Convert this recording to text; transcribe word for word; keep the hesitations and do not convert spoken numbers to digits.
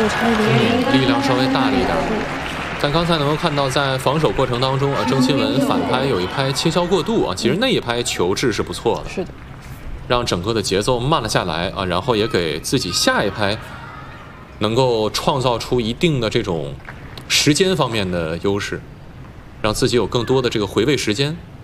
有差一点点， 力量稍微大了一点。但刚才能够看到，在防守过程当中啊，郑钦文反拍有一拍切削过度啊，其实那一拍球质是不错的， 是的， 让整个的节奏慢了下来啊，然后也给自己下一拍能够创造出一定的这种时间方面的优势，让自己有更多的这个回味时间。